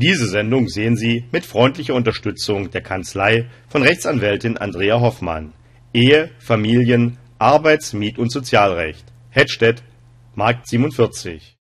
Diese Sendung sehen Sie mit freundlicher Unterstützung der Kanzlei von Rechtsanwältin Andrea Hoffmann. Ehe, Familien, Arbeits-, Miet- und Sozialrecht. Hettstedt, Markt 47.